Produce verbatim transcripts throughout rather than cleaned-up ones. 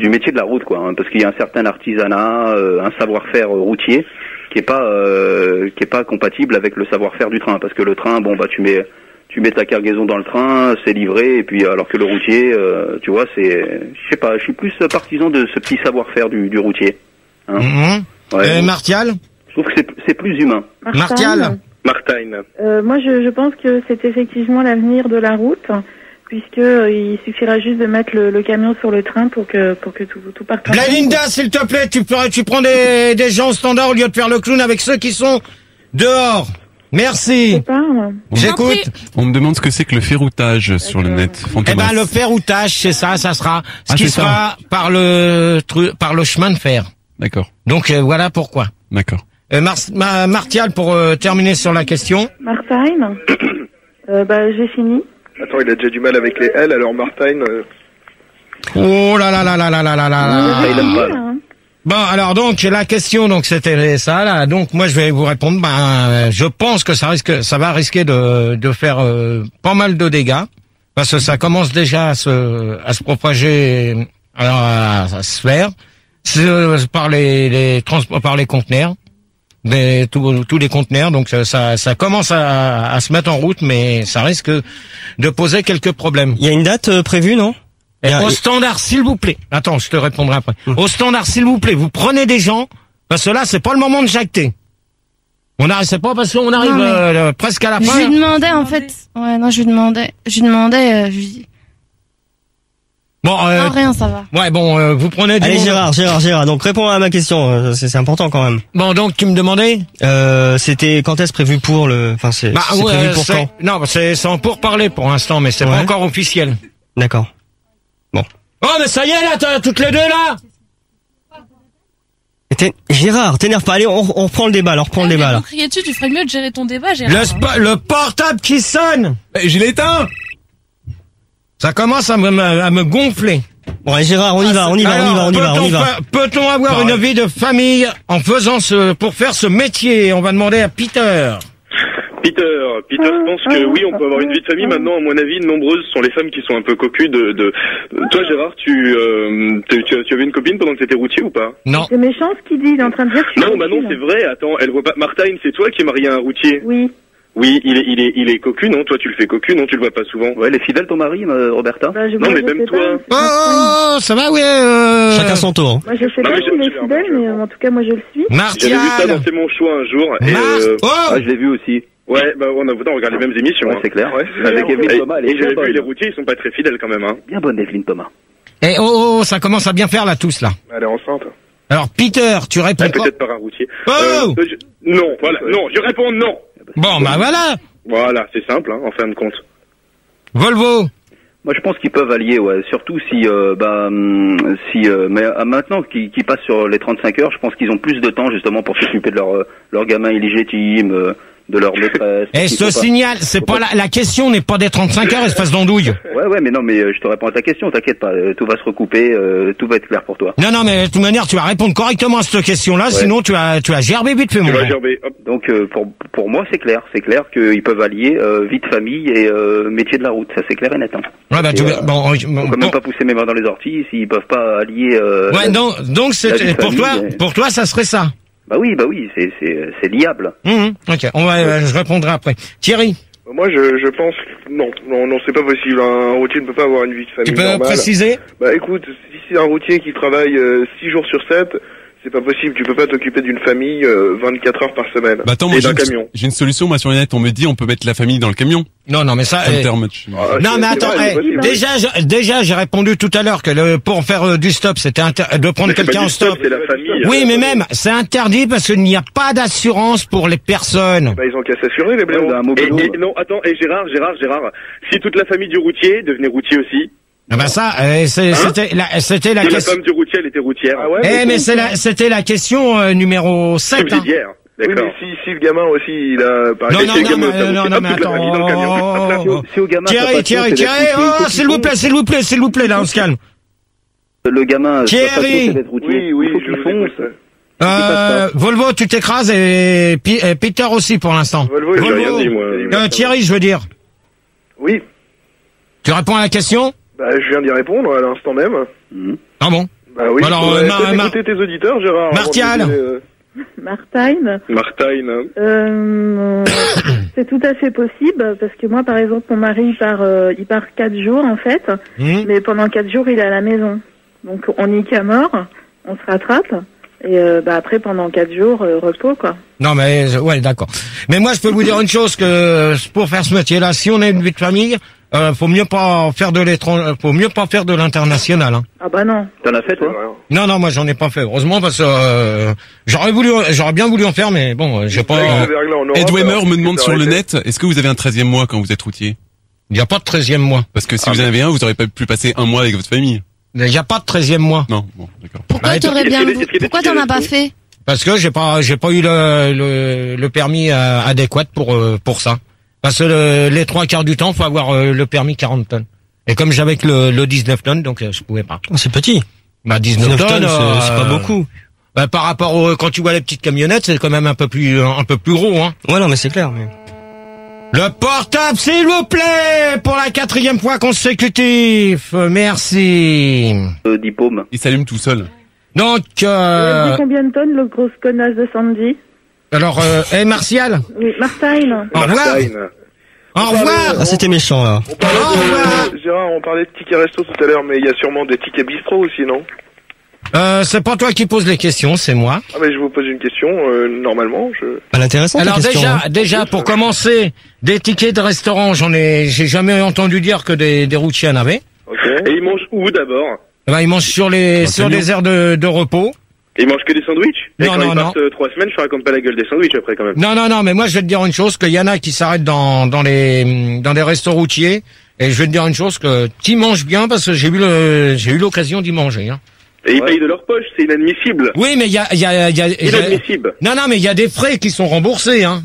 du métier de la route, quoi, hein, parce qu'il y a un certain artisanat, euh, un savoir-faire routier qui est pas euh, qui est pas compatible avec le savoir-faire du train, parce que le train, bon bah tu mets tu mets ta cargaison dans le train, c'est livré, et puis alors que le routier, euh, tu vois, c'est, je sais pas, je suis plus partisan de ce petit savoir-faire du, du routier. Hein. Mmh. Ouais, euh, Martial. Je trouve que c'est c'est plus humain. Martial. Martine. Euh, moi, je, je pense que c'est effectivement l'avenir de la route, puisque euh, il suffira juste de mettre le, le camion sur le train pour que pour que tout tout parte. Blalinda, s'il te plaît, tu peux, tu prends des des gens au standard au lieu de faire le clown avec ceux qui sont dehors. Merci. J'écoute. On me demande ce que c'est que le ferroutage sur le net. Eh ben, le ferroutage, c'est ça, ça sera ce Ah, qui c'est ça. sera par le tru- par le chemin de fer. D'accord. Donc euh, voilà pourquoi. D'accord. Euh, Mar- Ma- Martial, pour euh, terminer sur la question. Martine, euh, bah j'ai fini. Attends, il a déjà du mal avec les L, alors Martine... Euh... Oh là là là là là là là là. Ça, il aime pas. Hein. Bon, alors donc la question, donc c'était ça là. Donc moi je vais vous répondre. Ben, euh, je pense que ça risque, ça va risquer de de faire euh, pas mal de dégâts parce que ça commence déjà à se à se propager, alors à, à se faire c'est, par les les trans, par les conteneurs, des tous tous les conteneurs. Donc ça ça, ça commence à, à se mettre en route, mais ça risque de poser quelques problèmes. Il y a une date euh, prévue, non? Et au standard, s'il vous plaît. Attends, je te répondrai après. Mmh. Au standard, s'il vous plaît, vous prenez des gens, parce que là, c'est pas le moment de jacter. On n'arrive, c'est pas parce qu'on arrive Non, mais euh, presque à la fin. Je lui demandais, en fait. Ouais, non, je lui demandais. Je lui demandais, euh, je lui dis. Bon, euh, Non, rien, ça va. ouais, bon, euh, vous prenez du Allez, monde. Gérard, Gérard, Gérard. Donc, réponds à ma question. euh, C'est c'est important quand même. Bon, donc, tu me demandais? Euh, c'était quand est-ce prévu pour le, enfin, c'est Bah, c'est ouais, prévu pour c'est- quand? non, c'est, c'est en pourparler pour l'instant, mais c'est Ouais. pas encore officiel. D'accord. Bon. Oh, mais ça y est, là, t'as toutes les deux, là! Et t'es- Gérard, t'énerve pas. Allez, on, on reprend le débat. Alors, reprend le Eh, mais débat, là. vous criez dessus, tu ferais mieux de gérer ton débat, Gérard. Le, spa- le portable qui sonne! Je l'ai éteint. Ça commence à me, à me gonfler. Bon, allez, Gérard, on y va, on y va, on y va, on y va, on y va. Peut-on fa- peut-on avoir une vie de famille en faisant ce, pour faire ce métier? On va demander à Peter. Peter, Peter, je pense que oui, on peut avoir une vie de famille. Maintenant, à mon avis, nombreuses sont les femmes qui sont un peu cocues de... de... Toi, Gérard, tu, euh, tu, tu, tu avais une copine pendant que t'étais routier ou pas? Non. C'est méchant ce qu'il dit, il est en train de dire que je suis Non, bah non, coquine. c'est vrai. Attends, elle voit pas... Martine, c'est toi qui es marié à un routier? Oui. Oui, il est, il est, il est cocu, non? Toi, tu le fais cocu, non? Tu le vois pas souvent? Ouais, elle est fidèle ton mari, euh, Roberta? Bah, je, Non, moi, mais je même sais toi. pas, Oh, c'est oh, oh, ça va, ouais. Euh... Chacun son tour. Moi, je sais Non, pas mais je- s'il est je vais fidèle, remarquer, mais euh, en tout cas, moi, je le suis. J'avais vu ça dans Martial. C'est mon choix un jour. Et, Mar- euh, Oh. Ah, je l'ai vu aussi. ouais, bah, on a, on regarde les mêmes émissions. Ouais, hein. c'est clair. Ouais. Avec Et- Evelyne Thomas, elle est Et bien j'avais vu, bonne. les routiers, ils sont pas très fidèles quand même, hein. Bien bonne, Evelyne Thomas. Et oh, oh, ça commence à bien faire là tous là. Elle est enceinte. Alors Peter, tu réponds Ouais, pas. peut-être par un routier. Oh. Euh, je- Non, voilà, non, je réponds non. Bon, bah voilà. Voilà, c'est simple, hein, en fin de compte. Volvo. Moi, je pense qu'ils peuvent allier, ouais. Surtout si, euh, bah, hum, si, euh, mais euh, maintenant qu'ils qu'ils passent sur les trente-cinq heures, je pense qu'ils ont plus de temps justement pour s'occuper de leur, euh, leur gamin illégitime, euh, de leur maîtresse. Et Il ce faut pas- signal, c'est pas la, la question n'est pas des trente-cinq heures, espèce d'andouille. Ouais, ouais, mais non, mais euh, je te réponds à ta question, t'inquiète pas, euh, tout va se recouper, euh, tout va être clair pour toi. Non, non, mais de toute manière, tu vas répondre correctement à cette question-là, Ouais. sinon tu as, tu as gerbé vite fait, mon Tu vas gars. gerber, hop. Donc, euh, pour, pour moi, c'est clair, c'est clair qu'ils peuvent allier euh, vie de famille et euh, métier de la route, ça c'est clair et net. Hein. Ouais, bah, tu, Et, euh, bon, On bon, peut même pas pousser mes mains dans les orties s'ils peuvent pas allier. Euh, ouais, la- donc, donc la vie c'est, de pour famille, toi, et- pour toi, ça serait ça. Bah oui, bah oui, c'est c'est c'est liable. Hum, ok, on va, euh, je répondrai après. Thierry, Moi, je, je pense que non, non, non, c'est pas possible. Un routier ne peut pas avoir une vie de famille tu peux normale. préciser? Bah écoute, si c'est un routier qui travaille euh, six jours sur sept, c'est pas possible. Tu peux pas t'occuper d'une famille euh, vingt-quatre heures par semaine. Bah attends, moi et j'ai d'un une, camion. j'ai une solution, moi sur le net, on me dit on peut mettre la famille dans le camion. Non, non, mais ça. Ça me eh, termine. Ah, Non c'est- mais c'est attends, vrai, c'est eh, possible. déjà, je- déjà j'ai répondu tout à l'heure que le, pour faire euh, du stop, c'était inter- de prendre Mais c'est quelqu'un pas en du stop, stop. c'est la famille. Oui, euh, mais même, c'est interdit parce qu'il n'y a pas d'assurance pour les personnes. Bah ils ont qu'à s'assurer les blaireaux. Ouais, un mobile et, home. et- non, attends, et Gérard, Gérard, Gérard, si toute la famille du routier devenait routier aussi, Ah bah ça, euh, c'est- Hein c'était la, c'était la si la question. femme du routier elle était routière. Ah ouais. Eh mais c'est la, c'était la question euh, numéro sept. Hein. Subsidiaire. Oui, D'accord. mais si, si le gamin aussi, il a, par Non, exemple, non, si le non, gamin, mais, ça non, vous non, fait mais hop, toute la famille dans le camion. attends. Si au- si au gamin, t'as Thierry, pas de Thierry, chance, c'est Thierry, d'être routier, oh, il faut s'il vous qu'il plaît, s'il vous plaît, s'il vous plaît, là, on se calme. Le gamin, Thierry. c'est pas de chance, c'est d'être routier. Oui, oui, il faut je qu'il vous fonce. écoute. Euh, Volvo, tu t'écrases et, Pi- et Peter aussi pour l'instant. Volvo, J'ai j'ai rien dit, moi. Euh, Thierry, je veux dire. Oui, Tu réponds à la question? bah, je viens d'y répondre à l'instant même. Mhm. Ah bon? Bah oui, Alors, faudrait euh, Mar- peut-être Mar- écouter tes auditeurs, Gérard. avant de Martial. donner, euh, Martine, Martine. euh, c'est tout à fait possible parce que moi, par exemple, mon mari il part, euh, il part quatre jours en fait, Hum. mais pendant quatre jours il est à la maison. Donc on n'y qu'à mort, on se rattrape et euh, bah après pendant quatre jours euh, repos quoi. Non mais euh, ouais d'accord. Mais moi je peux vous dire une chose que pour faire ce métier-là, si on a une vie de famille, euh, faut mieux pas faire de l'étranger, faut mieux pas faire de l'international. Hein. Ah bah non. T'en as fait, toi? Non non, moi j'en ai pas fait. Heureusement parce que euh, j'aurais voulu, j'aurais bien voulu en faire, mais bon, euh, j'ai pas. avec le verglas en Europe, Ed Weimer alors, me tu demande peux sur le arrêter. net, est-ce que vous avez un treizième mois quand vous êtes routier? Il y a pas de treizième mois. Parce que si Ah, vous en mais- avez un, vous aurez pas pu passer un mois avec votre famille. Il y a pas de treizième mois. Non, bon, d'accord. Pourquoi Ouais, t'aurais est-ce bien, qu'il y a des- est-ce qu'il y a des pourquoi t'en as pas tickets fait? Parce que j'ai pas, j'ai pas eu le, le, le permis euh, adéquat pour euh, pour ça. Parce que le- les trois quarts du temps, faut avoir euh, le permis quarante tonnes. Et comme j'avais que le, le dix-neuf tonnes, donc euh, je pouvais pas. Oh, c'est petit. Bah dix-neuf, dix-neuf tonnes, c'est euh, c'est pas beaucoup. Bah, par rapport au, quand tu vois les petites camionnettes, c'est quand même un peu plus un peu plus gros, hein. Ouais, non, mais c'est clair. Mais... Le portable, s'il vous plaît, pour la quatrième fois consécutive. Merci. Euh, dix paumes. Il s'allume tout seul. Donc, Il a euh, dit combien de tonnes le gros connasse de Sandy? alors, euh, hey, Martial, Oui, Martine. au revoir. Martine. Au revoir. Ah, c'était méchant, là. On parlait Au revoir. de, Gérard, on parlait de tickets resto tout à l'heure, mais il y a sûrement des tickets bistrot aussi, non? Euh, c'est pas toi qui poses les questions, c'est moi. Ah, mais je vous pose une question, euh, normalement, je... Elle est intéressante, Alors la question. déjà, hein. déjà pour commencer, des tickets de restaurant, j'en ai, j'ai jamais entendu dire que des, des routiers en avaient. Ok. Et ils mangent où d'abord? Eh ben, ils mangent sur les, Dans sur le des aires de, de repos. Ils mangent que des sandwichs? Et Non, quand non, ils non. partent euh, trois semaines, je raconte pas la gueule des sandwichs après quand même. Non, non, non, mais moi je vais te dire une chose, qu'il y en a qui s'arrêtent dans, dans les, dans des restos routiers, et je vais te dire une chose, que tu manges bien parce que j'ai eu le, j'ai eu l'occasion d'y manger, hein. Et ils Ouais. payent de leur poche, c'est inadmissible. Oui, mais il y a, il y a, il y a, il y a- Inadmissible. non, non, mais il y a des frais qui sont remboursés, hein.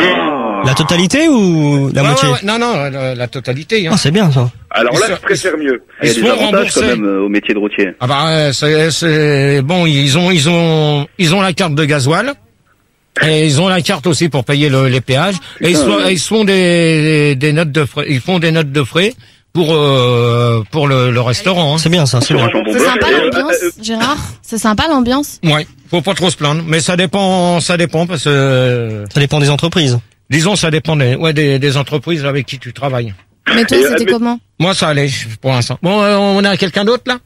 La totalité ou la Ouais, moitié? ouais, ouais, non, non, la, la totalité, hein. Ah, c'est bien, ça. Alors Ils là, sont- je préfère mieux. Il y a Ils des sont avantages remboursés. quand même euh, au métier de routier. Ah bah euh, c'est, c'est bon, ils ont ils ont ils ont la carte de gasoil et ils ont la carte aussi pour payer le, les péages et ils, sont, ils font des des notes de frais, ils font des notes de frais pour euh, pour le, le restaurant. Hein. C'est bien, ça, c'est Sur bien. un jambon C'est beurre, sympa et, euh, l'ambiance, euh, Gérard. C'est sympa l'ambiance. Ouais, faut pas trop se plaindre, mais ça dépend ça dépend parce que Ça dépend des entreprises. disons ça dépend des ouais des, des entreprises avec qui tu travailles. Mais toi, Et, c'était euh, mais- comment? Moi ça allait pour l'instant. Bon, euh, on a quelqu'un d'autre là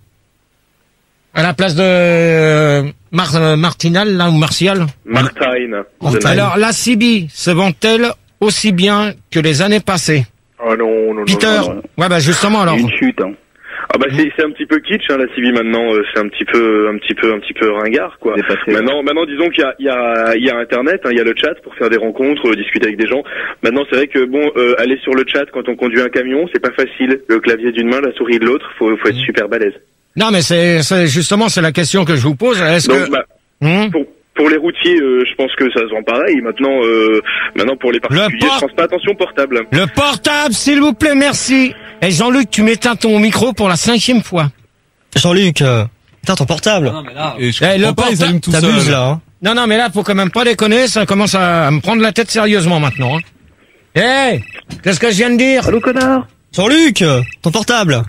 à la place de euh, Mar euh, Martinal là ou Martial. Martine. Martine. Alors la C B se vend-elle aussi bien que les années passées? Ah non, non, non. Peter, non, non. ouais bah justement alors. Une chute, hein. Ah bah c'est c'est un petit peu kitsch hein, la C B maintenant, euh, c'est un petit peu un petit peu un petit peu ringard quoi. Dépassé. Maintenant maintenant disons qu'il y a il y a il y a internet, hein, il y a le chat pour faire des rencontres, euh, discuter avec des gens. Maintenant c'est vrai que bon euh, aller sur le chat quand on conduit un camion, c'est pas facile. Le clavier d'une main, la souris de l'autre, faut faut être super balèze. Non mais c'est c'est justement c'est la question que je vous pose. Est-ce Donc que bah Hmm pour pour les routiers, euh, je pense que ça se vend pareil. Maintenant euh, maintenant pour les particuliers, port- je pense pas attention portable. le portable s'il vous plaît, merci. Et Jean-Luc, tu m'éteins ton micro pour la cinquième fois. Jean-Luc, euh, putain, ton portable. Et je Eh, le comprends pas, il portable, s'allume tout T'abuses, seul. là, hein. Non non mais là faut quand même pas déconner, ça commence à me prendre la tête sérieusement maintenant. Hein. Eh, qu'est-ce que je viens de dire? Allô, connard? Jean-Luc, euh, ton portable.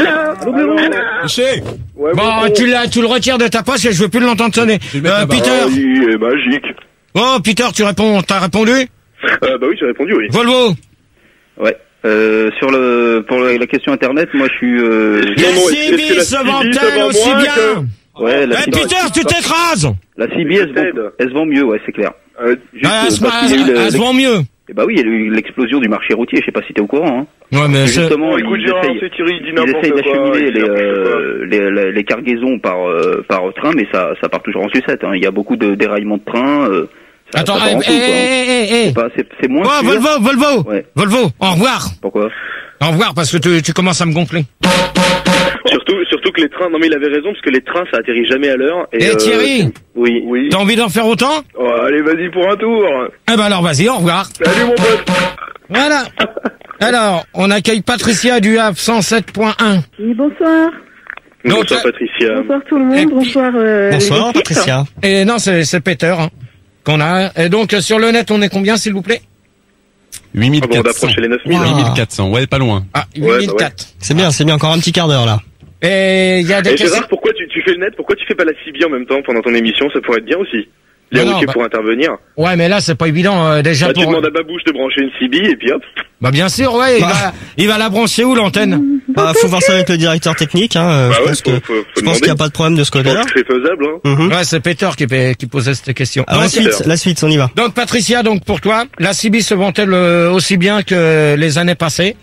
Chez. Ouais, Bon, bon, tu l'as, tu le retires de ta poche et je veux plus l'entendre sonner. Je vais le mettre Euh, là-bas. Peter, Ah, il est magique. oh Peter, tu réponds, t'as répondu? Euh, bah oui, j'ai répondu oui. Volvo. Ouais. Euh, sur le, pour le- la question internet, moi je suis, euh, Non, La non, est-ce- C est-ce que B la se C B vend-elle se vend aussi moins bien? que- ouais, la Eh C B, Peter, tu t'écrases. la C B, elle se vend, elle se vend mieux, ouais, c'est clair. Euh, Juste, Ah, elle euh, se parce qu'il y a eu elle- le- elle se vend mieux. Eh bah oui, il y a eu l'explosion du marché routier, je sais pas si t'es au courant, hein. Ouais, mais c'est- Justement, Bon, écoute, ils Gérard, essayent, c'est Thierry, il dit ils n'importe essayent quoi. d'acheminer il dit les, n'importe euh, les, les, les cargaisons par, euh, par train, mais ça, ça part toujours en sucette, hein. Il y a beaucoup de déraillements de train, euh, ça, Attends, ça part eh, en eh, couille, quoi, hein. eh, eh, eh. C'est pas- C'est c'est moins Oh, sûr. Volvo, Volvo, Ouais. Volvo, au revoir. Pourquoi? Au revoir, parce que tu, tu commences à me gonfler. Surtout, surtout que les trains, non mais il avait raison, parce que les trains, ça atterrit jamais à l'heure. Eh, euh, Thierry, Oui. Oui. t'as envie d'en faire autant? Oh, allez, vas-y pour un tour. Eh ben alors, vas-y, au revoir. Salut, mon pote. Voilà. Alors, on accueille Patricia du Havre cent sept point un. Oui, bonsoir. Donc, Bonsoir euh, Patricia. Bonsoir tout le et monde, puis- bonsoir euh, Bonsoir, l'équipe. Patricia. Et non, c'est, c'est Peter, hein, qu'on a. Et donc, euh, sur le net, on est combien, s'il vous plaît? huit mille Ah bon, on quatre cents. approche les neuf mille. Wow. huit mille quatre cents, ouais, pas loin. Ah, Ouais, huit mille quatre. C'est bien, c'est bien, encore un petit quart d'heure, là. Et il y a des Et questions. Gérard, pourquoi tu, tu tu fais le net, pourquoi tu fais pas la C B en même temps pendant ton émission? Ça pourrait être bien aussi. Les Non, non, routiers bah- pour intervenir. Ouais, mais là, c'est pas évident, euh, déjà Bah, tu pour... demandes à Babouche de brancher une C B et puis hop. Bah, bien sûr, ouais, il Bah. va, il va la brancher où, l'antenne? Bah, faut voir ça avec le directeur technique, hein. euh, Bah je ouais, pense faut, que, faut, faut je pense demander. qu'il n'y a pas de problème de ce Je pense côté-là. que c'est faisable, hein. Mhm. Ouais, c'est Peter qui, pa- qui posait cette question. Alors, la Donc, suite, la suite, on y va. donc, Patricia, donc, pour toi, la C B se vend-elle euh, aussi bien que les années passées?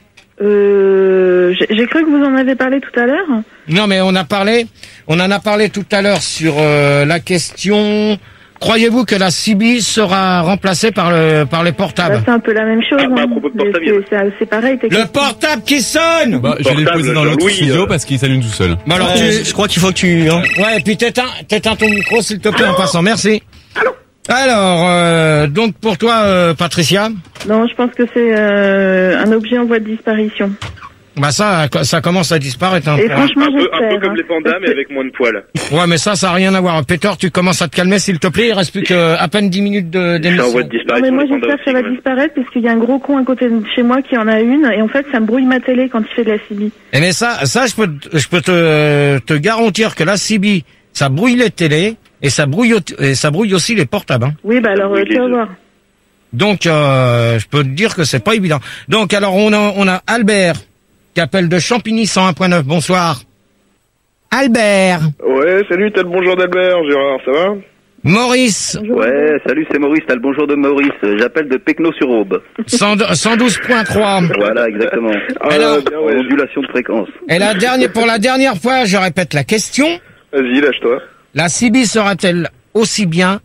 Euh, j'ai j'ai cru que vous en avez parlé tout à l'heure. Non, mais on a parlé, on en a parlé tout à l'heure sur euh, la question. Croyez-vous que la C B sera remplacée par le par les Bah, portables? c'est un peu la même chose. Ah, bah, à hein. propos de Mais portable, c'est- c'est c'est pareil. Le techniquement. portable qui sonne. Bah, je vais le Portable, poser dans l'autre Jean-Louis, studio euh. parce qu'il s'allume tout seul. Bah alors, Euh, tu- je crois qu'il faut que tu, hein. ouais, et puis t'éteins, t'éteins ton micro s'il te plaît en passant. Merci. Alors, euh, donc pour toi, euh, Patricia, Non, je pense que c'est euh, un objet en voie de disparition. bah ça, ça commence à disparaître. Hein. Et franchement, Un peu, un peu j'espère. comme hein. les pandas, Parce mais que- avec moins de poils. Ouais, mais ça, ça a rien à voir. Peter, tu commences à te calmer s'il te plaît. Il reste plus que à peine dix minutes de- C'est en voie d'émission. de Non, disparition. mais moi les pandas j'espère que ça aussi, va quand même. disparaître parce qu'il y a un gros con à côté de chez moi qui en a une et en fait ça me brouille ma télé quand il fait de la C B. Et mais ça, ça, je peux, te- je peux te, te garantir que la C B, ça brouille les télés et ça brouille, au- et ça brouille aussi les portables. Hein. Oui, bah alors brouille euh, tu les vas deux. voir. Donc, euh, je peux te dire que c'est pas évident. Donc, alors, on a, on a Albert qui appelle de Champigny cent un point neuf. Bonsoir. Albert. Ouais, salut, t'as le bonjour d'Albert, Gérard, ça va? Maurice. Ouais, salut, c'est Maurice, t'as le bonjour de Maurice. J'appelle de Pecno-sur-Aube. cent douze point trois. Voilà, exactement. Ah, Alors, bien, ouais. Ondulation de fréquence. Et la dernière, pour la dernière fois, je répète la question. Vas-y, lâche-toi. La C B sera-t-elle aussi bien,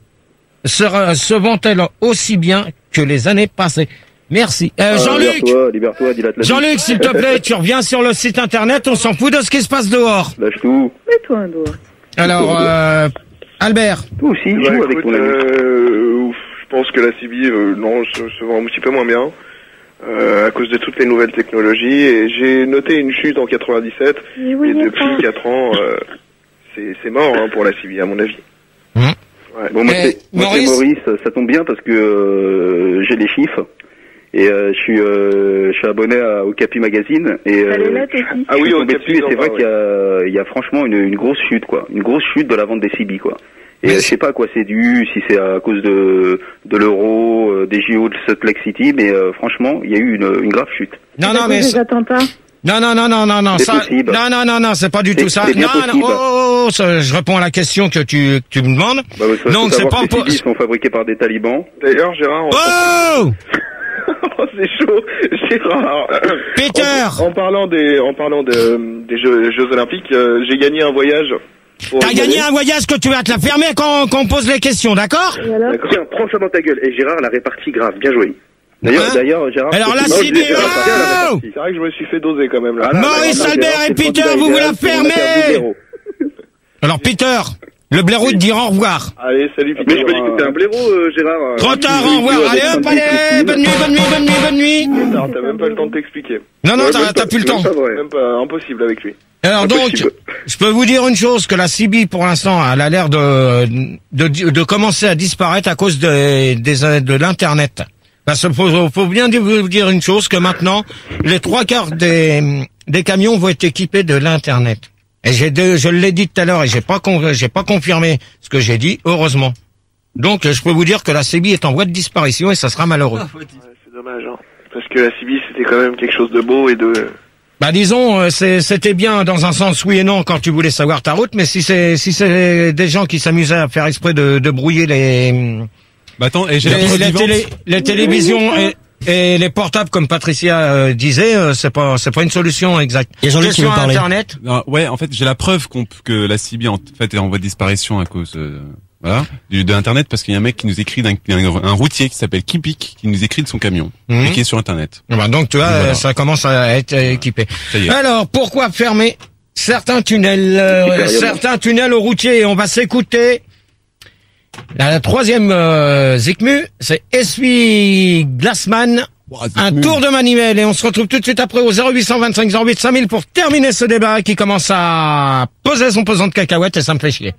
sera, se vend-elle aussi bien que les années passées? Merci. Euh, Ah, Jean-Luc. Libère-toi, libère-toi, dis l'Atlantique. Jean-Luc, s'il te plaît, tu reviens sur le site internet, on s'en fout de ce qui se passe dehors. Lâche tout. Mets-toi un doigt. Alors, euh, Albert. Toi aussi, Bah, joue avec écoute, ton ami. euh, ouf, je pense que la C B, euh, non, se, se vend un petit peu moins bien. Euh, à cause de toutes les nouvelles technologies. Et j'ai noté une chute en quatre-vingt-dix-sept. Mais oui, Et mais depuis ça- quatre ans, euh, c'est c'est mort hein, pour la C B, à mon avis. Hum. Ouais. Bon, moi, Eh, c'est moi, c'est Maurice. Maurice, ça tombe bien parce que euh, j'ai les chiffres. Et euh, je suis euh, je suis abonné à, au Capi Magazine. Et T'as les euh, lettres aussi. Ah oui, je suis au tombé Capi, dessus et c'est non, vrai bah, qu'il y a, il y a franchement une, une grosse chute, quoi. Une grosse chute de la vente des C B, quoi. Et Mais euh, je c'est- sais pas à quoi c'est dû, si c'est à cause de de l'euro, euh, des J O de Salt Lake City, mais euh, franchement, il y a eu une, une grave chute. Non, C'est non, à mais cause des ça- attentats. non, non, non, non, non, non, C'est ça, possible. non, non, non, non, c'est pas du C'est- tout ça. c'est bien Non, non, possible. oh, oh, oh, ça, je réponds à la question que tu, que tu me demandes. Bah, il faut Donc, c'est savoir pas que les impo- C B sont fabriqués par des talibans. D'ailleurs, Gérard, en... Oh! Oh, c'est chaud, Gérard. Peter! En, en parlant des, en parlant de, des Jeux, Jeux Olympiques, euh, j'ai gagné un voyage. pour T'as y gagné aller. un voyage que tu vas te la fermer quand, quand on pose les questions, d'accord? Et alors D'accord. Tiens, prends ça dans ta gueule. Et Gérard l'a réparti grave, bien joué. D'ailleurs, Hein d'ailleurs, Gérard. Alors, la c'est- C B, Non, je l'ai fait répartir à la oh répartie. C'est vrai que je me suis fait doser quand même là. Ah, là, Maurice, là, là, Albert Gérard, et c'est Peter, formidable. vous vous la Gérard, c'est mon fermez. affaire de blaireau. Alors, Peter, le blaireau te dira au revoir. Allez, salut Mais Peter. je peux dire que t'es un blaireau, euh, Gérard. Trop tard, au revoir. Allez, hop, allez, bonne nuit, bonne nuit, bonne nuit, bonne nuit. Tard, t'as même pas le temps de t'expliquer. Non, non, Ouais, t'as même t'as pas- plus le c'est temps. même pas vrai. Même pas impossible avec lui. Alors donc, Impossible. je peux vous dire une chose, que la C B, pour l'instant, elle a l'air de, de, de commencer à disparaître à cause de, des, de l'Internet. Parce qu'il faut, faut bien vous dire une chose, que maintenant, les trois quarts des, des camions vont être équipés de l'Internet. Et j'ai deux- je l'ai dit tout à l'heure, et j'ai pas, con- j'ai pas confirmé ce que j'ai dit, heureusement. Donc, je peux vous dire que la C B est en voie de disparition et ça sera malheureux. Ouais, c'est dommage, hein. Parce que la C B, c'était quand même quelque chose de beau et de... Bah disons, euh, c'est- c'était bien dans un sens oui et non quand tu voulais savoir ta route, mais si c'est si c'est des gens qui s'amusaient à faire exprès de, de brouiller les Bah attends, et j'ai les, la preuve les vivante. télé- les télévisions et, et les portables comme Patricia euh, disait, euh, c'est pas c'est pas une solution exacte. Il y a Jean-Luc qui Question veut parler. Internet. Non, ouais, en fait, j'ai la preuve qu'on, que la C B en fait est en voie de disparition à cause euh, voilà du, de Internet parce qu'il y a un mec qui nous écrit d'un un, un routier qui s'appelle Kipik qui nous écrit de son camion Mhm. et qui est sur Internet. Bah, donc tu vois, Voilà. euh, ça commence à être euh, équipé. Ça y est. Alors pourquoi fermer certains tunnels, euh, certains tunnels aux routiers? On va s'écouter. La, la troisième euh, Zikmu, c'est Essuie Glassman. Un tour de manivelle et on se retrouve tout de suite après au zéro huit cent vingt-cinq zéro huit cinq mille pour terminer ce débat qui commence à poser son pesant de cacahuètes et ça me fait chier.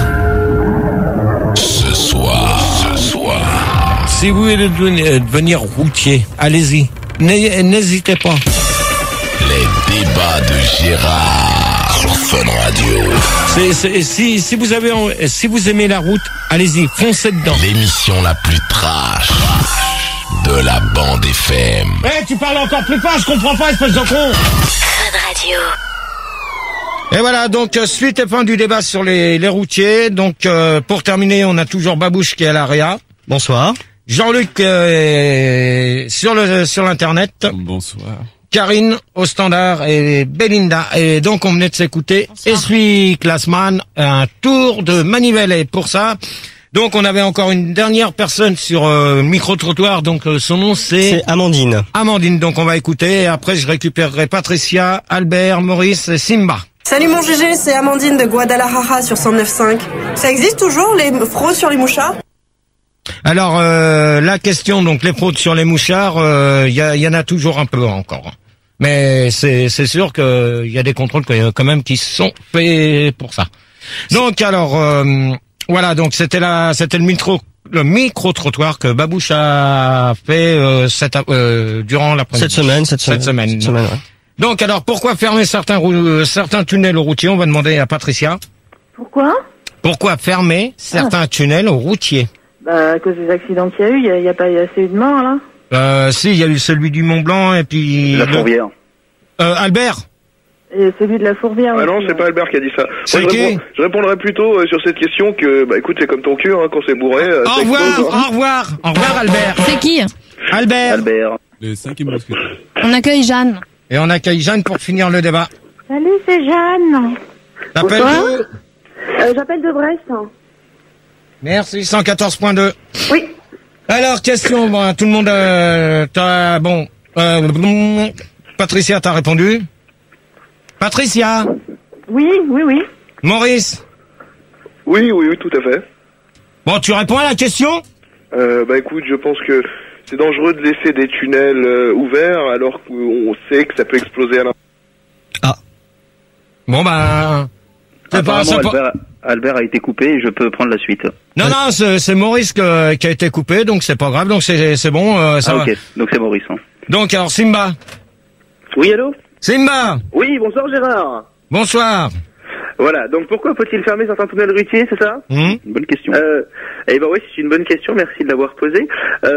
Ce soir, ce soir, Si vous voulez devenir, devenir routier, allez-y. N'hé- N'hésitez pas. les débats de Gérard. Fun Radio. C'est, c'est, si, si vous avez, si vous aimez la route, allez-y, foncez dedans. L'émission la plus trash de la bande F M. Eh, hey, tu parles encore plus fort, je comprends pas, espèce de con. Fun Radio. Et voilà, donc suite et fin du débat sur les, les routiers. Donc euh, pour terminer, on a toujours Babouche qui est à l'A R E A. Bonsoir. Jean-Luc euh, sur le sur l'internet. Bonsoir. Karine au standard et Belinda. Et donc on venait de s'écouter Essuie Classman, un tour de manivelle. Et pour ça, donc on avait encore une dernière personne sur euh, micro-trottoir. Donc euh, son nom c'est... C'est Amandine. Amandine, donc on va écouter. Et après je récupérerai Patricia, Albert, Maurice et Simba. Salut mon G G, c'est Amandine de Guadalajara sur cent neuf cinq. Ça existe toujours les fraudes sur les mouchards ? Alors euh, la question, donc les fraudes sur les mouchards, il euh, y, y en a toujours un peu encore. Mais c'est c'est sûr qu'il y a des contrôles quand même qui sont faits pour ça. Donc alors euh, voilà, donc c'était la c'était le micro le micro trottoir que Babouche a fait euh, cette, euh, durant la cette semaine cette, cette semaine. Cette semaine ouais. Donc alors pourquoi fermer certains euh, certains tunnels routiers? On va demander à Patricia. Pourquoi? Pourquoi fermer certains ah. tunnels routiers? Bah, à cause des accidents qu'il y a eu, il y a, y a pas y a assez eu de morts, là? Euh, si, il y a eu celui du Mont Blanc et puis... La Fourvière. Euh, Albert? Et celui de la Fourvière. Ah aussi, non, c'est ouais. pas Albert qui a dit ça. C'est Moi, je, qui réponds, je répondrais plutôt euh, sur cette question que, bah écoute, c'est comme ton cul, hein, quand c'est bourré. Euh, au revoir, explose, hein. au revoir, au revoir Albert. C'est qui? Albert. Albert. Le cinquième mousquetaire. On accueille Jeanne. Et on accueille Jeanne pour finir le débat. Salut, c'est Jeanne. T'appelles d'où? euh, J'appelle de Brest. Merci, cent quatorze point deux. Oui. Alors, question, bon, tout le monde, euh, t'as, bon, euh, Patricia, t'as répondu? Patricia? Oui, oui, oui. Maurice? Oui, oui, oui, tout à fait. Bon, tu réponds à la question? Euh, bah écoute, je pense que c'est dangereux de laisser des tunnels euh, ouverts alors qu'on sait que ça peut exploser à l'intérieur. Ah. Bon, bah... C'est pas, c'est pas... Albert, Albert a été coupé et je peux prendre la suite. Non, non, c'est, c'est Maurice que, qui a été coupé, donc c'est pas grave, donc c'est, c'est bon, euh, ça ah, va. ok, donc c'est Maurice. Hein. Donc, alors, Simba. Oui, allô? Simba! Oui, bonsoir Gérard. Bonsoir. Voilà, donc pourquoi faut-il fermer certains tunnels routiers, c'est ça? Mmh. Une bonne question. Euh, eh ben oui, c'est une bonne question, merci de l'avoir posée.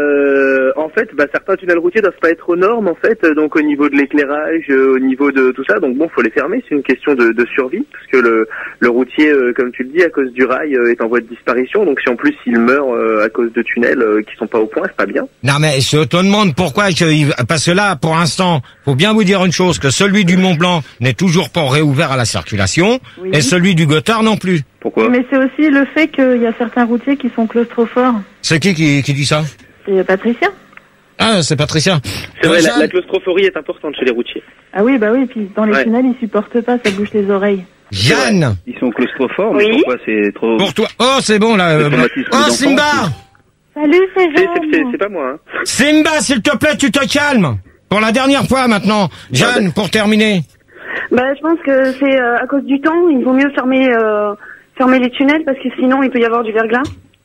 Euh, en fait, bah, certains tunnels routiers doivent pas être aux normes, en fait, donc au niveau de l'éclairage, euh, au niveau de tout ça, donc bon, faut les fermer, c'est une question de, de survie, parce que le, le routier, euh, comme tu le dis, à cause du rail, euh, est en voie de disparition, donc si en plus il meurt euh, à cause de tunnels euh, qui sont pas au point, c'est pas bien. Non, mais je te demande pourquoi, que, parce que là, pour l'instant, faut bien vous dire une chose, que celui du Mont Blanc n'est toujours pas réouvert à la circulation, Oui. et celui du Gothard non plus. Pourquoi? Mais c'est aussi le fait qu'il y a certains routiers qui sont claustrophores. C'est qui, qui qui dit ça? C'est Patricia. Ah, c'est Patricia. C'est vrai, Euh, la, Jeanne la claustrophorie est importante chez les routiers. Ah oui, bah oui, puis dans les Ouais. tunnels, ils supportent pas, ça bouche les oreilles. Jeanne, Ils sont claustrophores, mais Oui. pourquoi c'est trop... pour toi. Oh, c'est bon, là. Le euh, traumatisme Oh, d'enfance. Simba! Salut, c'est C'est, c'est, c'est, Jeanne. c'est pas moi, hein. Simba, s'il te plaît, tu te calmes. Pour la dernière fois, maintenant. Jeanne, pour terminer. Bah, je pense que c'est euh, à cause du temps, il vaut mieux fermer euh, fermer les tunnels parce que sinon il peut y avoir du verglas.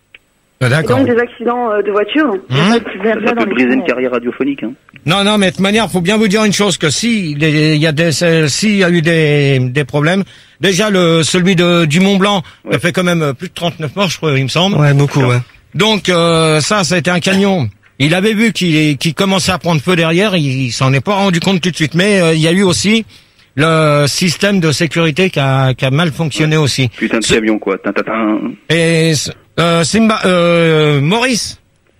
Ah, Et d'accord. donc des accidents euh, de voiture. Hum. Il y a pas de verglas Ça dans peut les briser une tunnels. carrière radiophonique. Hein. Non, non, mais de toute manière, faut bien vous dire une chose, que si il y a des, s'il y a eu des, des problèmes, déjà le, celui de, du Mont Blanc, Ouais. ça fait quand même plus de trente-neuf morts, je crois, il me semble. Ouais, beaucoup, ouais. Donc, euh, ça, ça a été un camion. Il avait vu qu'il, qu'il commençait à prendre feu derrière, il, il s'en est pas rendu compte tout de suite, mais euh, il y a eu aussi le système de sécurité qui a, qui a mal fonctionné aussi. Putain de Ce- camion, quoi. Tin, tin, tin. Et, euh, Simba, euh, Maurice.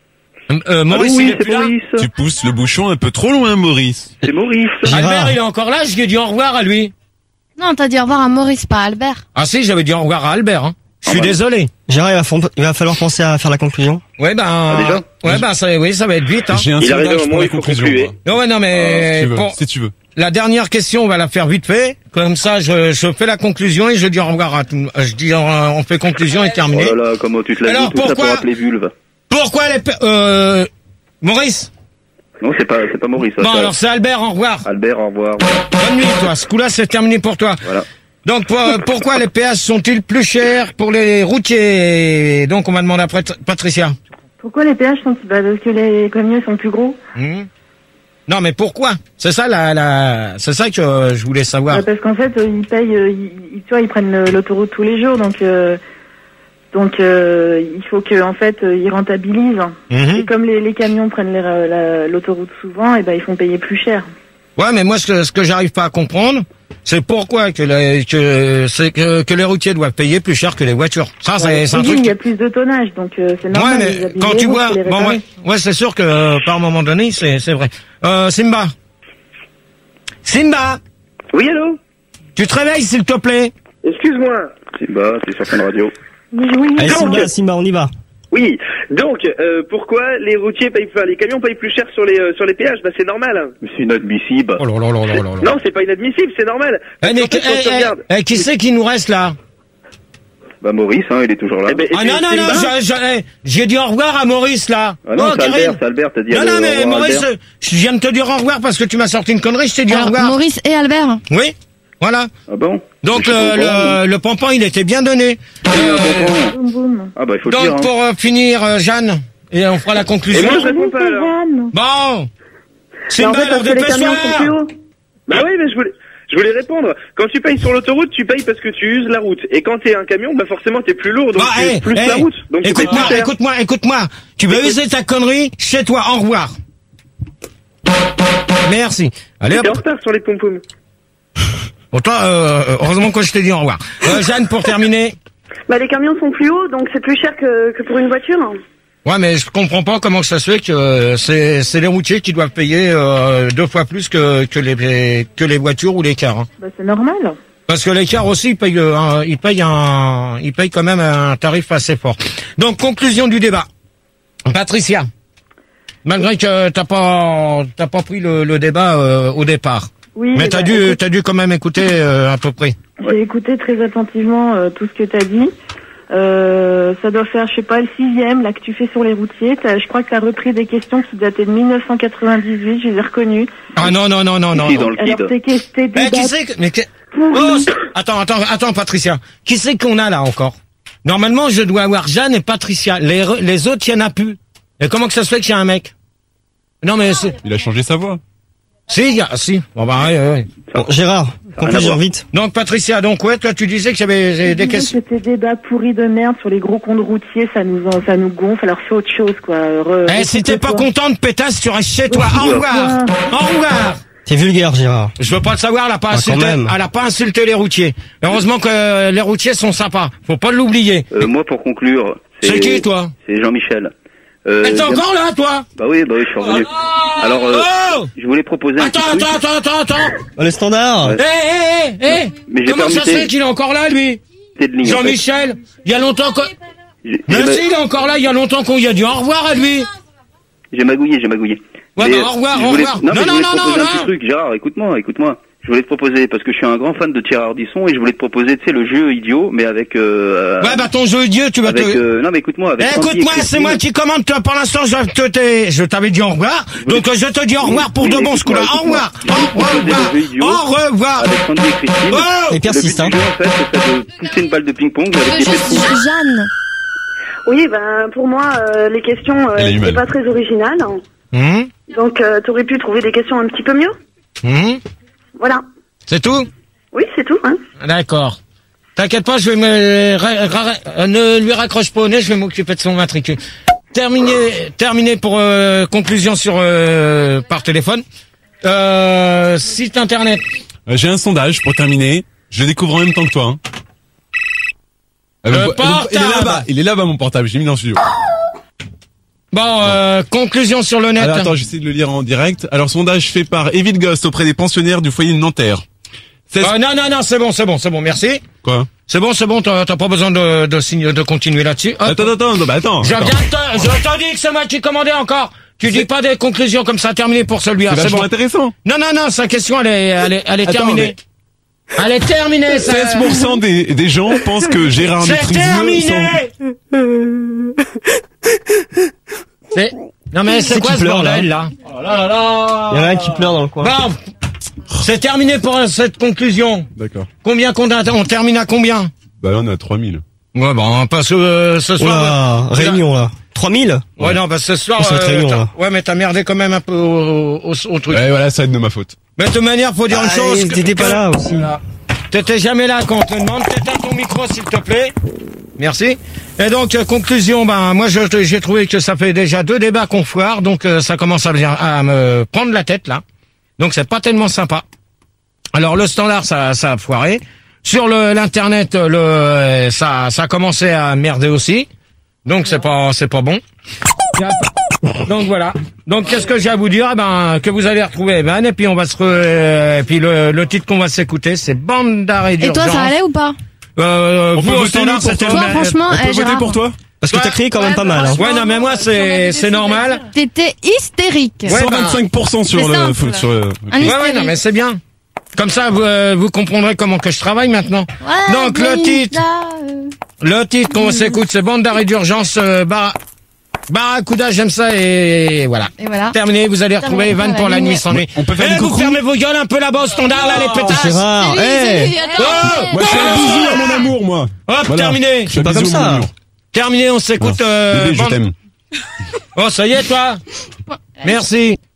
Euh, Maurice, Allô, il oui, est c'est plus là. Maurice. Tu pousses le bouchon un peu trop loin, Maurice. C'est Maurice. Gérard. Albert, il est encore là, je lui ai dit au revoir à lui. Non, t'as dit au revoir à Maurice, pas à Albert. Ah si, j'avais dit au revoir à Albert, hein. Je suis Ah, bah. désolé. Gérard, il va, fon- il va falloir penser à faire la conclusion. Ouais, ben, Ah, déjà ouais, ben, ça, oui, ça va être vite, hein. J'ai un Il arrive sondage un moment pour où la il faut conclusion. conclure. moi. Non, ouais, non, Si mais, tu veux, pour- si tu veux. la dernière question, on va la faire vite fait. Comme ça, je, je fais la conclusion et je dis au revoir à tout. Je dis, on, on fait conclusion et terminé. Oh là là, comment tu te l'as Alors, dit, tout ça pourquoi- pour appeler vulve. Pourquoi les, pe- euh, Maurice? Non, c'est pas, c'est pas Maurice. ça, Bon, ça- alors c'est Albert, au revoir. Albert, au revoir. Bonne nuit, toi. Ce coup-là, c'est terminé pour toi. Voilà. Donc, pour- pourquoi les péages sont-ils plus chers pour les routiers? Donc, on m'a demandé après, Patricia. Pourquoi les péages sont... Bah, parce que les camions sont plus gros. Hmm. Non, mais pourquoi? C'est ça la, la, c'est ça que euh, je voulais savoir. Ouais, parce qu'en fait, euh, ils payent, euh, ils, ils- tu vois, ils prennent le- l'autoroute tous les jours, donc euh, donc euh, il faut que en fait euh, ils rentabilisent. Mhm. Et comme les, les camions prennent les, ra- la- l'autoroute souvent, et ben ils font payer plus cher. Ouais, mais moi, ce que, ce que j'arrive pas à comprendre, c'est pourquoi que, les, que, c'est que, que les routiers doivent payer plus cher que les voitures. Ça, c'est, Ouais, c'est un oui, truc. il y a plus de tonnage, donc euh, c'est normal. Ouais, mais les abîmer, quand tu il faut vois, les bon, réparer. ouais, ouais, c'est sûr que euh, par un moment donné, c'est, c'est vrai. Euh, Simba. Simba. Oui, allô? Tu te réveilles, s'il te plaît. Excuse-moi. Simba, t'es sur Fun Radio. Oui, oui. Allez, Donc- Simba, Simba, on y va. Oui. Donc, euh, pourquoi les routiers payent, enfin, les camions payent plus cher sur les, euh, sur les péages? Bah, c'est normal. Mais c'est inadmissible. Oh là là là là là là. Non, c'est pas inadmissible, c'est normal. Eh, Parce mais, qu'en fait, quand eh, tu eh, regardes- eh, qui c'est qui nous reste là? Bah Maurice, hein, il est toujours là. Eh ben, Ah c'est- non, non, c'est non, une je- je- eh, j'ai dit au revoir à Maurice là. Ah non, Oh, c'est Albert, Karine. c'est Albert, t'as dit Non, au non, mais revoir, Maurice, Albert. je viens de te dire au revoir parce que tu m'as sorti une connerie, je t'ai dit au Alors, revoir. Maurice et Albert. Oui, voilà. Ah bon? Donc Je suis le, content. le, le pompon, il était bien donné. Ah, Euh, Boum, boum. Ah bah il faut le dire. donc Hein. pour euh, finir, euh, Jeanne, et on fera la Et conclusion. moi, je réponds pas, alors. Bon, Mais en Simba, fait, alors parce que les camions dépêche-toi. sont plus hauts. Bah oui, mais je voulais, je voulais répondre. Quand tu payes sur l'autoroute, tu payes parce que tu uses la route. Et quand t'es un camion, bah forcément t'es plus lourd, donc Bah, tu hey, uses plus hey, la route. Donc tu payes écoute-moi, plus cher. écoute-moi, écoute-moi. Tu veux Écoute. user ta connerie chez toi. Au revoir. Merci. Allez, T'es en hop. retard sur les pom-poms. Bon, toi, euh, heureusement que je t'ai dit au revoir. Euh, Jeanne, pour terminer. Bah, les camions sont plus hauts, donc c'est plus cher que, que pour une voiture. Ouais, mais je comprends pas comment ça se fait que euh, c'est c'est les routiers qui doivent payer euh, deux fois plus que que les que les voitures ou les cars. Hein. Bah, c'est normal. Parce que les cars aussi, ils payent, euh, un, ils payent un, ils payent quand même un tarif assez fort. Donc conclusion du débat. Patricia, malgré que t'as pas t'as pas pris le, le débat euh, au départ, Oui. mais eh t'as ben, dû écoute, t'as dû quand même écouter euh, à peu près. J'ai écouté très attentivement euh, tout ce que tu as dit. Euh, ça doit faire, je sais pas, le sixième là que tu fais sur les routiers. T'as- je crois que tu as repris des questions qui dataient de mille neuf cent quatre-vingt-dix-huit, je les ai reconnues. Ah non non non non non. Ici, non. dans le Alors kid. tes, tes, tes Eh, qui débats c'est que, mais que- pourris. oh, c'est- attends attends attends Patricia, qui c'est qu'on a là encore? Normalement, je dois avoir Jeanne et Patricia. Les re- les autres, il y en a plus. Et comment que ça se fait qu'il y a un mec? Non mais c'est Il a changé sa voix. si, il y a si. Bon bah ouais, ouais. Bon, Gérard, conclusion vite. Donc Patricia, donc ouais, toi tu disais que j'avais Je des disais questions. que tes débats pourris de merde sur les gros comptes routiers, ça nous en- ça nous gonfle. Alors fais autre chose quoi. Re- Eh, si t'es pas recoupe-toi. contente, pétasse, tu restes chez toi. Au Recoupe-toi. revoir. Au revoir. T'es vulgaire, Gérard. Je veux pas le savoir, elle a pas Ah, quand insulté, même. elle a pas insulté les routiers. Heureusement que euh, les routiers sont sympas. Faut pas l'oublier. Euh, moi pour conclure, C'est qui, toi? C'est Jean-Michel. Euh, Eh, t'es j'aime- encore là, toi? Bah oui, bah oui, je suis revenu. Alors, euh, Oh! je voulais proposer un Attends, petit truc. attends, attends, attends, attends. Oh, les standards. Ouais. Eh, eh, eh, eh. Mais j'ai Comment ça se permuté. fait qu'il est encore là, lui? C'est de ligne, en fait. Jean-Michel, il y a longtemps que... J'ai- Mais j'ai ma- si, il est encore là, il y a longtemps qu'on y a dit au revoir à lui. J'ai magouillé, j'ai magouillé. Ouais, Mais, bah, au revoir, je au voulais- revoir. Non, mais Non, je non, voulais non, te proposer non, un petit non. truc. Gérard, écoute-moi, écoute-moi. Je voulais te proposer, parce que je suis un grand fan de Thierry Ardisson, et je voulais te proposer, tu sais, le jeu idiot, mais avec... Euh, Ouais, bah ton jeu Dieu, tu vas avec, te... euh, non, mais écoute-moi, avec... Eh, Sandy et écoute-moi, c'est Christine. moi qui commande, toi, pour l'instant, je te t'ai- je t'avais dit au revoir, donc euh, je te dis au revoir pour Oui, de mais bons ce coup-là. Au écoute-moi, revoir, écoute-moi. au revoir, Le jeu idiot au revoir. Avec Sandy et Christine. Oh Et persiste, Le hein. but du jeu, en fait, ce serait de pousser une balle de ping-pong avec des pétrous. Jeanne. Oui, ben pour moi, euh, les questions, euh, Elle a eu c'est mal. pas très original. Hum, Donc, euh, t'aurais pu trouver des questions un petit peu mieux. hum. Voilà. C'est tout? Oui, c'est tout. Hein. D'accord. T'inquiète pas, je vais me... ra- ra- ra- ne lui raccroche pas au nez, je vais m'occuper de son matricule. Terminé, terminé pour euh, conclusion sur euh, par téléphone. Euh, site internet. Euh, J'ai un sondage pour terminer. Je le découvre en même temps que toi. Hein. Ah, Le mais- portable. Il est là-bas. Il est là-bas mon portable. J'ai mis dans le studio. Bon, euh, conclusion sur le net. Alors attends, j'essaie de le lire en direct. Alors sondage fait par Evil Ghost auprès des pensionnaires du foyer de Nanterre. seize Euh, non, non, non, c'est bon, c'est bon, c'est bon, merci. Quoi? C'est bon, c'est bon, t'as t'as pas besoin de, de, signe- de continuer là-dessus. Hop. Attends, attends, non, bah attends. Je viens attends. de te, je t'en dis que c'est moi qui commandais encore. Tu dis pas des conclusions comme ça, terminé pour celui-là, C'est c'est vachement bon. intéressant. Non, non, non, sa question, elle est, elle est, elle est Attends, terminée. Elle est terminée, ça. seize pour cent des, des gens pensent que Gérard C'est Maîtriseux terminé! C'est, non mais c'est C'est quoi qui ce pleure, bordel, là? Oh là là là. Il y en a un qui pleure dans le coin. Bon. C'est terminé pour euh, cette conclusion. D'accord. Combien qu'on a, on termine à combien? Bah là on est à trois mille. Ouais, bon, parce que euh, ce soir. Oula, réunion là. trois mille? Ouais, non, parce que ce soir, Oh, cette euh, réunion, t'as- là. ouais, mais t'as merdé quand même un peu au, au, au truc. Ouais, voilà, ça va être de ma faute. Mais de toute manière, faut dire une Ah, chose. et que- t'étais pas que- là aussi. Voilà. T'étais jamais là quand on te demande. T'éteins ton micro, s'il te plaît. Merci. Et donc, euh, conclusion, ben, moi, je- j'ai trouvé que ça fait déjà deux débats qu'on foire, donc euh, ça commence à, venir- à me prendre la tête, là. Donc, c'est pas tellement sympa. Alors, le standard, ça, ça a foiré. Sur le l'internet, le euh, ça, ça a commencé à merder aussi. Donc, c'est pas, c'est pas bon. Donc voilà. Donc qu'est-ce que j'ai à vous dire? Eh ben que vous allez retrouver Evan et puis on va se re... euh, et puis le, le titre qu'on va s'écouter c'est Bande d'arrêt Et d'urgence. toi, ça allait ou pas? Euh, On vous peut au voter, standard nous, pour c'était toi. le Toi, même. franchement, On eh, peut voter Gérard, pour toi? Parce que t'as crié quand même pas mal. Hein. Ouais non mais moi c'est c'est normal. T'étais hystérique. Ouais, cent vingt-cinq pour cent sur C'est le, simple. sur le, Un Ouais ouais hystérique. non mais c'est bien. Comme ça vous euh, vous comprendrez comment que je travaille maintenant. Ouais, Donc le mais titre là, euh, le titre qu'on s'écoute c'est Bande d'arrêt d'urgence euh, Bar- Barracuda j'aime ça et voilà. Et voilà. Terminé, vous allez retrouver Terminé, Evan pour la terminé. nuit sans nuit. On peut faire Eh, des vous coucous? fermez vos gueules un peu là-bas au standard là les pétasses. Gérard, Salut, hey. salut, attends. Oh, Moi, je fais un bisou à mon amour, moi. Hop, Voilà. terminé. Je fais un pas bisou comme à mon ça. amour. Terminé, on s'écoute. Voilà. Euh, Bébé, je Bande- t'aime. Oh, ça y est, toi. Merci.